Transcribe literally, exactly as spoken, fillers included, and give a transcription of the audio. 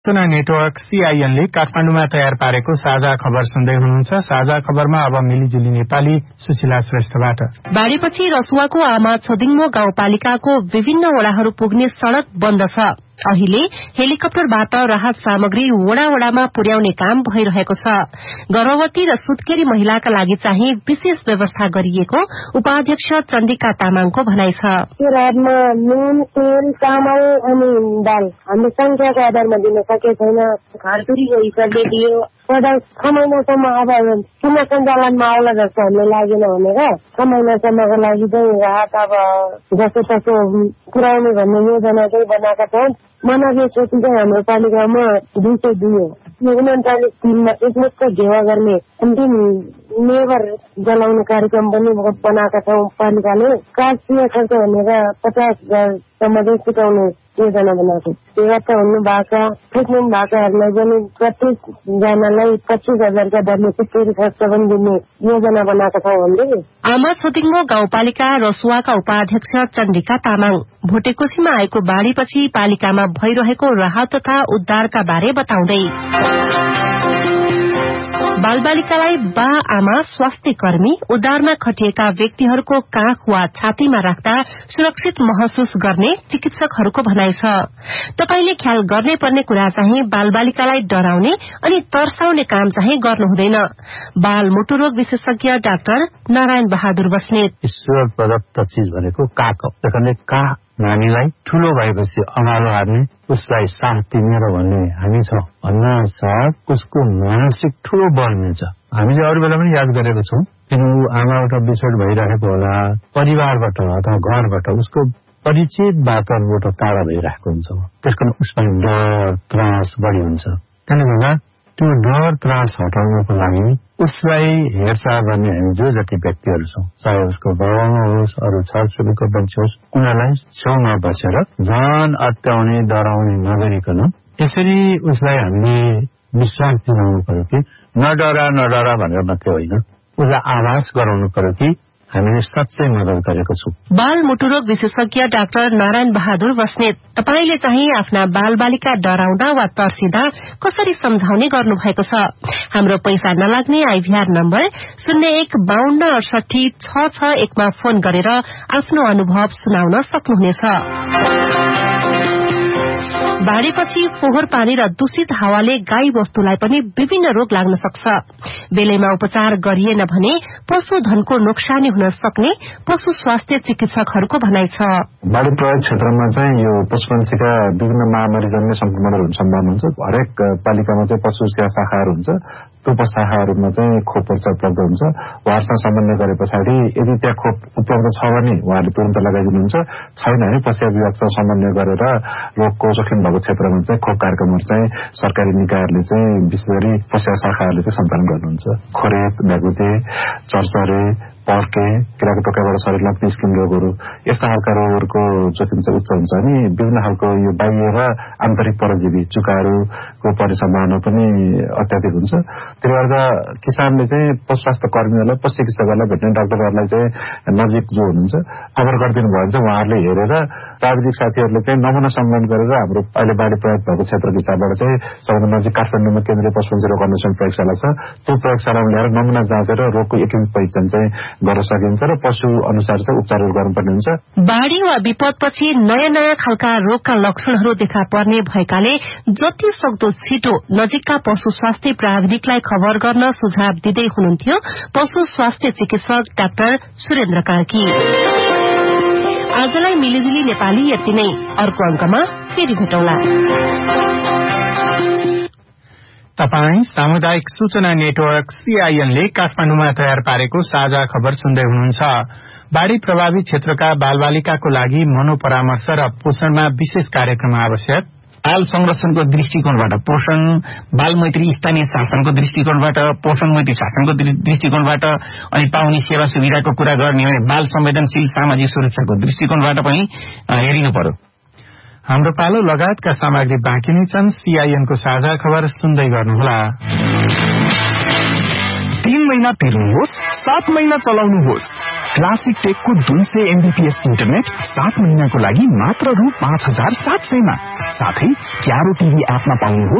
सूचना network CIN ले काठमाडौँमा तयार पारेको साझा खबर सुन्दै हुनुहुन्छ। साझा खबरमा अब मिलिजुली नेपाली सुशीला श्रेष्ठबाट। बाढीपछि रसुवाको आमा छोदिङमो गाउँपालिकाको विभिन्न वडाहरू पुग्ने सड़क बन्द छ। अहिले हेलिकप्टरबाट राहत सामग्री वडा वडामा पुर्याउने काम भइरहेको छ। गर्भवती र सुत्केरी महिलाका लागि चाहिँ विशेष व्यवस्था गरिएको उपाध्यक्ष चण्डिका तामाङको भनाइ छ। रातमा नुन, तेल, चामल अनि दाल हाम्रो संख्याको आधारमा दिन सके छैन। घरधुरी गइसके दियो पचास छ महिनासम्म अब पुनः सञ्चालनमा आउला जस्तो हामीलाई लागेन भनेर छ महिनासम्मको लागि चाहिँ राहत अब जसो तसो पुर्याउने भन्ने योजना चाहिँ बनाएका छौँ। मनोबल क्षति चाहिँ हाम्रो पालिकामा दुई सय दुई हो। यो उन्चालिस दिनमा एकमुष्ट घेवा गर्ने अन्तिम नेबर जलाउने कार्यक्रम पनि बनाएका छौँ। पालिकाले काशीय खर्च भनेर पचास हजारसम्म चाहिँ छुटाउने योजना बनाएको। सेवा त हुनु भएको ट्रिटमेन्ट भएकाहरूलाई पनि प्रत्येकजनालाई पच्चिस हजारका दरले सुत्केरी खर्च पनि दिने योजना बनाएका छौँ भन्दै आमा छोदिङमो गाउँपालिका रसुवाका उपाध्यक्ष चण्डिका तामाङ भोटेकोशीमा आएको बाढ़ीपछि पालिकामा भइरहेको राहत तथा उद्धारका बारे बताउँदै बालबालिकालाई बा आमा स्वास्थ्य कर्मी उद्धारमा खटिएका व्यक्तिहरूको काख वा छातीमा राख्दा सुरक्षित महसुस गर्ने चिकित्सकहरूको भनाइ छ। तपाईले ख्याल गर्नै पर्ने कुरा चाहिँ बालबालिकालाई डराउने अनि तर्साउने काम चाहिँ गर्नु हुँदैन। बाल मुटुरोग विशेषज्ञ डाक्टर नारायण बहादुर बस्नेत ईश्वर प्रदत्त चीज भनेको काख हो। त्यसैले काख नानीलाई ठूलो भएपछि अँगालो हार्ने उसलाई साथ दिनेर भन्ने हामी छौँ भन्न साथ उसको मानसिक ठूलो बल मिल्छ। हामीले अरू बेला पनि याद गरेको छौँ किन ऊ आमाबाट बिछोड भइरहेको होला, परिवारबाट अथवा घरबाट उसको परिचित वातावरणबाट टाढा भइरहेको हुन्छ। त्यसको उसमा डर त्रास बढी हुन्छ। त्यसले गर्दा त्यो डर त्रास हटाउनको लागि उसलाई हेरचाह गर्ने हामी जो जति व्यक्तिहरू छौँ, चाहे उसको बाबामा होस् अरू छरछिमेकीको मान्छे होस्, उनीहरूलाई छेउमा बसेर झन अत्याउने डराउने नगरिकन यसरी उसलाई हामीले विश्वास दिलाउनु पर्यो कि नडरा नडरा भनेर मात्रै होइन, उसलाई आभास गराउनु पर्यो कि हामीले साँच्चै मद्दत गरेको छौँ। बाल मुटुरोग विशेषज्ञ डाक्टर नारायण बहादुर बस्नेत तपाईले चाहिँ आफ्ना बाल बालिका डराउँदा वा तर्सिँदा कसरी सम्झाउने गर्नु भएको छ। हाम्रो पैसा नलाग्ने आइभीआर नम्बर शून्य एक बाहन्न अडसठी छ छ एकमा फोन गरेर आफ्नो अनुभव सुनाउन सक्नुहुनेछ। बाढ़ीपछि फोहोर पानी र दूषित हावाले गाई वस्तुलाई पनि विभिन्न रोग लाग्न सक्छ। बेलैमा उपचार गरिएन भने पशुधनको नोक्सानी हुन सक्ने पशु स्वास्थ्य चिकित्सकहरूको भनाइ छ। बाढ़ी प्रयोग क्षेत्रमा चाहिँ यो पशुपन्छीका विभिन्न महामारी जन्य संक्रमणहरू हुन सम्भावना हुन्छ। हरेक पालिकामा चाहिँ पशु सेवा शाखाहरू हुन्छ। त्यो उपशाखाहरूमा चाहिँ खोप उपचार उपलब्ध हुन्छ। उहाँहरूसँग समन्वय गरे पछाडि यदि त्यहाँ खोप उपलब्ध छ भने उहाँहरूले तुरन्त लगाइदिनुहुन्छ, छैन भने पशु विभागसँग समन्वय गरेर रोगको जोखिम भएको क्षेत्रमा चाहिँ खोप कार्यक्रमहरू चाहिँ सरकारी निकायहरूले चाहिँ विशेष गरी पशु शाखाहरूले चाहिँ सञ्चालन गर्नुहुन्छ। खोरेक, भ्यागुते, चर्चरे, पर्के, किराको टोकाबाट शरीरमा निस्किने रोगहरू यस्ता खालका रोगहरूको जोखिम चाहिँ उच्च हुन्छ। अनि विभिन्न खालको यो बाह्य र आन्तरिक परजीवी चुकाहरूको पर्ने सम्भावना पनि अत्याधिक हुन्छ। त्यसले गर्दा किसानले चाहिँ पशु स्वास्थ्य कर्मीहरूलाई, पशु चिकित्सकहरूलाई, भेटनेरी डाक्टरहरूलाई चाहिँ नजिक जो हुनुहुन्छ खबर गरिदिनु भयो भने चाहिँ उहाँहरूले हेरेर प्राविधिक साथीहरूले चाहिँ नमुना संकलन गरेर हाम्रो अहिले बाढी प्रयोग भएको क्षेत्रको हिसाबबाट चाहिँ सबभन्दा नजिक काठमाडौँमा केन्द्रीय पशुपन्छी रोग अन्वेषण प्रयोगशाला छ। त्यो प्रयोगशालामा ल्याएर नमुना जाँचेर रोगको एकीकृत पहिचान चाहिँ गर्न सकिन्छ र पशु अनुसार चाहिँ उपचारहरू गर्नुपर्ने हुन्छ। बाढ़ी वा विपदपछि नयाँ नयाँ खालका रोगका लक्षणहरू देखा पर्ने भएकाले जति सक्दो छिटो नजिकका पशु स्वास्थ्य प्राविधिकलाई खबर गर्न सुझाव दिँदै हुनुहुन्थ्यो पशु स्वास्थ्य चिकित्सक डाक्टर सुरेन्द्र कार्की। आजलाई मिलिजुली नेपाली यति नै। अर्को अंकमा फेरि भेटौँला। तपाई सामुदायिक सूचना नेटवर्क सीआईएन ले काठमाडौँमा तयार पारेको साझा खबर सुन्दै हुनुहुन्छ। बाढ़ी प्रभावित क्षेत्रका बालबालिकाको लागि मनोपरामर्श र पोषणमा विशेष कार्यक्रम आवश्यक। बाल संरक्षणको दृष्टिकोणबाट पोषण, बाल मैत्री स्थानीय शासनको दृष्टिकोणबाट पोषण मैत्री शासनको दृष्टिकोणबाट अनि पाउने सेवा सुविधाको कुरा गर्ने भने बाल संवेदनशील सामाजिक सुरक्षाको दृष्टिकोणबाट पनि हेरिनु पर्यो। हाम्रो पालो लगायतका सामग्री बाँकी नै छन्। सीआईएनको साझा खबर सुन्दै गर्नुहोला। तीन महीना तिर्नुहोस्, सात महीना चलाउनुहोस्। क्लासिक टेकको दुई सय एमबीपीएस इन्टरनेट सात महिनाको लागि मात्र रु पाँच हजार सात सयमा। साथै क्यारो टिभी एपमा पाउनुहोस्